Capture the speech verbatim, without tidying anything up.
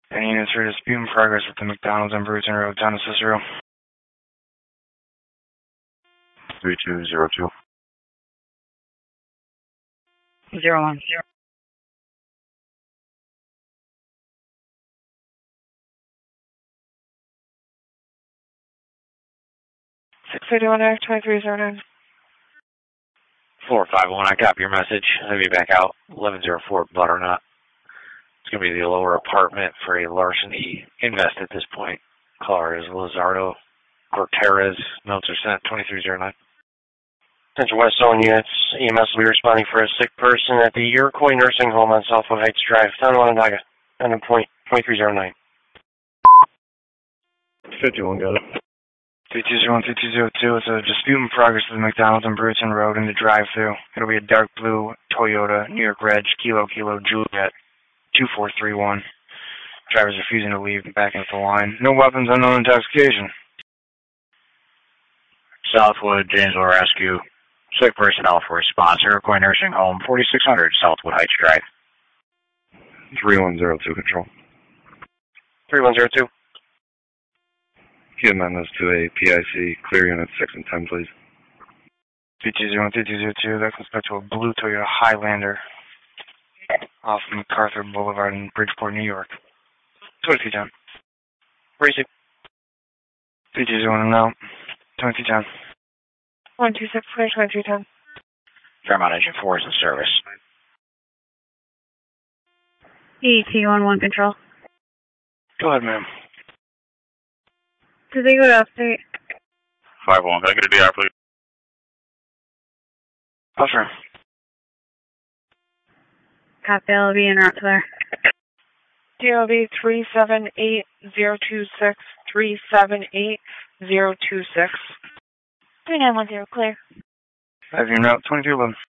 Any units for dispute in progress with the McDonald's on Bruton Road, down to Cicero. three two zero two. Zero one zero. six thirty-one Act twenty-three zero nine. four five one, I copy your message. I'll be back out. eleven oh four Butternut. It's going to be the lower apartment for a larceny invest at this point. Caller is Lizardo Cortez. Notes are sent. twenty-three zero nine. Central West Zone units. E M S will be responding for a sick person at the Iroquois Nursing Home on Southwood Heights Drive, San Onondaga. Ending point twenty-three zero nine. fifty-one, got it. three two zero one, three two zero two. It's a dispute in progress with the McDonald's on Bruton Road in the drive-thru. It'll be a dark blue Toyota New York Reg Kilo Kilo Juliet two four three one. Driver's refusing to leave and backing up the line. No weapons, unknown intoxication. Southwood, Janesville Rescue. Sick personnel for response. Iroquois Nursing Home, forty-six hundred Southwood Heights Drive. three one zero two, control. three one zero two. Can you amend this to a P I C, clear units six and ten, please? three two zero one, three two zero two, that comes back to a blue Toyota Highlander off MacArthur Boulevard in Bridgeport, New York. twenty-two ten. Racing. three two zero one, no. twenty-two ten. one two six, twenty-three ten. Fairmont Engine four is in service. E T one one control. Go ahead, ma'am. Did they go to upstate? five one, can I get a D R, please? Buffer. Copy, I'll be en route to there. D O B three seven eight zero two six, three seven eight zero two six. three nine one zero, clear. Have your route, twenty-two eleven.